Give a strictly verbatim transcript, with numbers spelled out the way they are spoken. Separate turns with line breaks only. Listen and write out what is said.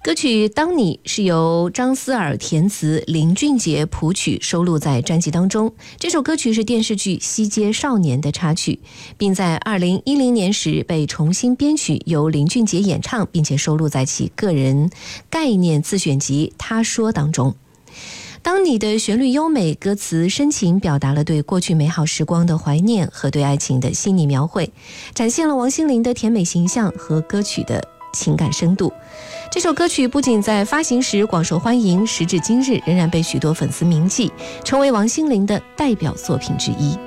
歌曲《当你》是由张思尔填词，林俊杰谱曲，收录在专辑当中。这首歌曲是电视剧《西街少年》的插曲，并在二零一零年时被重新编曲，由林俊杰演唱，并且收录在其个人概念自选集《他说》当中。当你的旋律优美，歌词深情，表达了对过去美好时光的怀念和对爱情的细腻描绘，展现了王心凌的甜美形象和歌曲的情感深度。这首歌曲不仅在发行时广受欢迎，时至今日仍然被许多粉丝铭记，成为王心凌的代表作品之一。